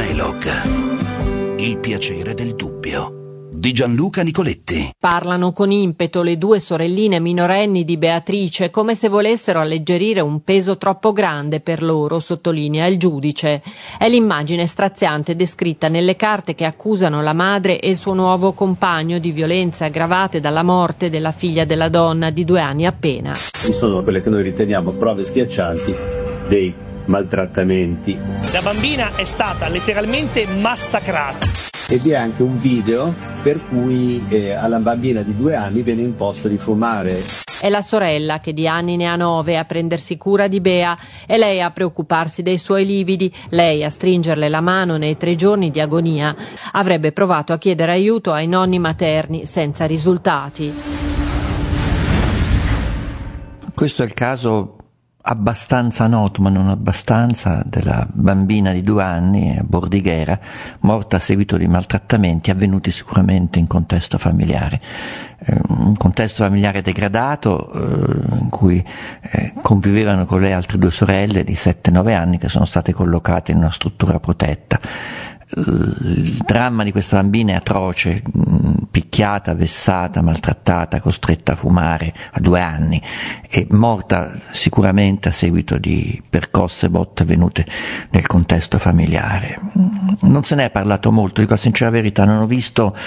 Shylock. Il piacere del dubbio di Gianluca Nicoletti. Parlano con impeto le due sorelline minorenni di Beatrice, come se volessero alleggerire un peso troppo grande per loro, sottolinea il giudice. È l'immagine straziante descritta nelle carte che accusano la madre e il suo nuovo compagno di violenze aggravate dalla morte della figlia della donna di 2 anni appena. Ci sono quelle che noi riteniamo prove schiaccianti dei maltrattamenti. La bambina è stata letteralmente massacrata. E vi è anche un video per cui alla bambina di 2 anni viene imposto di fumare. È la sorella, che di anni ne ha 9, a prendersi cura di Bea. È lei a preoccuparsi dei suoi lividi, lei a stringerle la mano nei 3 giorni di agonia. Avrebbe provato a chiedere aiuto ai nonni materni, senza risultati. Questo è il caso abbastanza noto, ma non abbastanza, della bambina di 2 anni a Bordighera, morta a seguito di maltrattamenti avvenuti sicuramente in contesto familiare. Un contesto familiare degradato in cui convivevano con lei altre 2 sorelle di 7-9 anni che sono state collocate in una struttura protetta. Il dramma di questa bambina è atroce, picchiata, vessata, maltrattata, costretta a fumare a 2 anni e morta sicuramente a seguito di percosse e botte avvenute nel contesto familiare. Non se ne è parlato molto, dico la sincera verità, non ho visto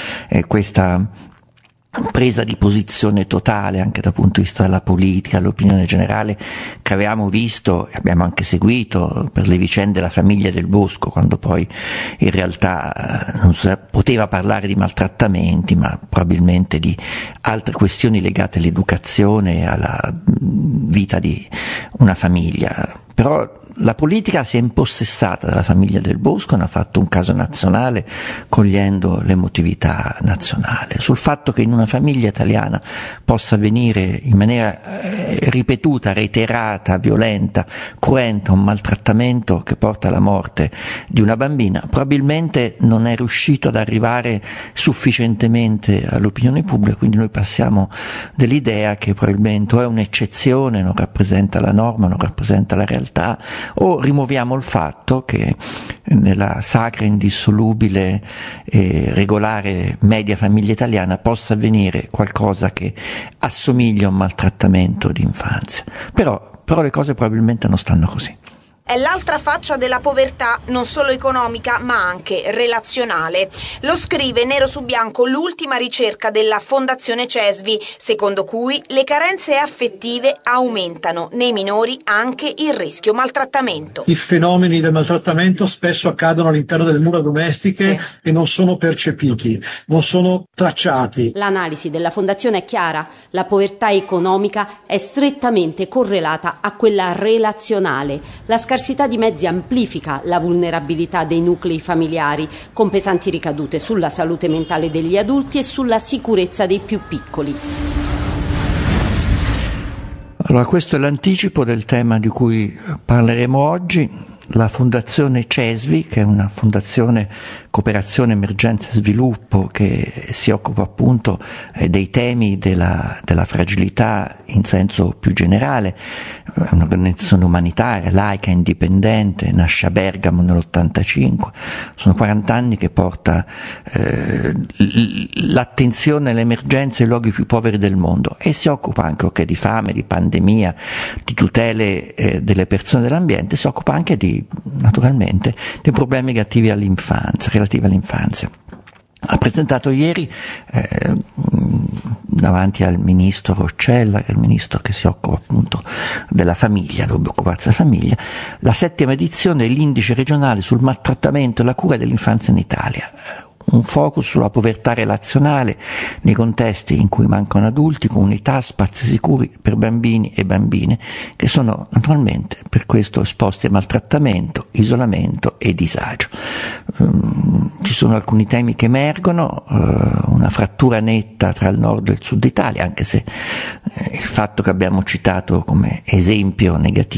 questa presa di posizione totale anche dal punto di vista della politica, l'opinione generale che avevamo visto e abbiamo anche seguito per le vicende della famiglia Del Bosco, quando poi in realtà non si poteva parlare di maltrattamenti ma probabilmente di altre questioni legate all'educazione e alla vita di una famiglia. Però la politica si è impossessata della famiglia Del Bosco, ne ha fatto un caso nazionale cogliendo l'emotività nazionale. Sul fatto che in una famiglia italiana possa avvenire in maniera ripetuta, reiterata, violenta, cruenta un maltrattamento che porta alla morte di una bambina, probabilmente non è riuscito ad arrivare sufficientemente all'opinione pubblica, quindi noi passiamo dell'idea che probabilmente o è un'eccezione, non rappresenta la norma, non rappresenta la realtà, o rimuoviamo il fatto che nella sacra, indissolubile e regolare media famiglia italiana possa avvenire qualcosa che assomiglia a un maltrattamento di infanzia. Però le cose probabilmente non stanno così. È l'altra faccia della povertà, non solo economica ma anche relazionale. Lo scrive nero su bianco l'ultima ricerca della Fondazione CESVI, secondo cui le carenze affettive aumentano nei minori anche il rischio maltrattamento. I fenomeni del maltrattamento spesso accadono all'interno delle mura domestiche e non sono percepiti, non sono tracciati. L'analisi della Fondazione è chiara: la povertà economica è strettamente correlata a quella relazionale. La scarsità di mezzi amplifica la vulnerabilità dei nuclei familiari, con pesanti ricadute sulla salute mentale degli adulti e sulla sicurezza dei più piccoli. Allora, questo è l'anticipo del tema di cui parleremo oggi. La Fondazione CESVI, che è una fondazione cooperazione, emergenza e sviluppo che si occupa appunto dei temi della fragilità in senso più generale, è un'organizzazione umanitaria, laica, indipendente, nasce a Bergamo nell'85, sono 40 anni che porta l'attenzione alle emergenze ai luoghi più poveri del mondo e si occupa anche di fame, di pandemia, di tutele delle persone e dell'ambiente, si occupa anche naturalmente dei problemi relativi all'infanzia. Ha presentato ieri davanti al ministro Roccella, che è il ministro che si occupa appunto della famiglia, dovrebbe occuparsi della famiglia, la 7ª edizione dell'indice regionale sul maltrattamento e la cura dell'infanzia in Italia. Un focus sulla povertà relazionale nei contesti in cui mancano adulti, comunità, spazi sicuri per bambini e bambine che sono naturalmente per questo esposti a maltrattamento, isolamento e disagio. Ci sono alcuni temi che emergono, una frattura netta tra il nord e il sud Italia, anche se il fatto che abbiamo citato come esempio negativo